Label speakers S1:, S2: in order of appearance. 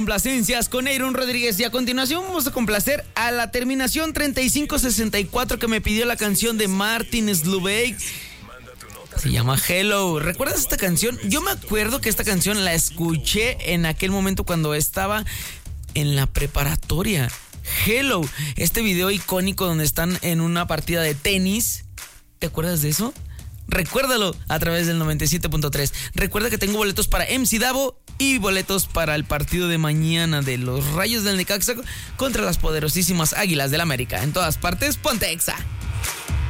S1: Complacencias con Aaron Rodríguez, y a continuación vamos a complacer a la terminación 3564 que me pidió la canción de Martin Slubeck. Se llama Hello. ¿Recuerdas esta canción? Yo me acuerdo que esta canción la escuché en aquel momento cuando estaba en la preparatoria. Hello, este video icónico donde están en una partida de tenis. ¿Te acuerdas de eso? Recuérdalo a través del 97.3. Recuerda que tengo boletos para MC Davo y boletos para el partido de mañana de los Rayos del Necaxa contra las poderosísimas Águilas del América. En todas partes, ponte Exa.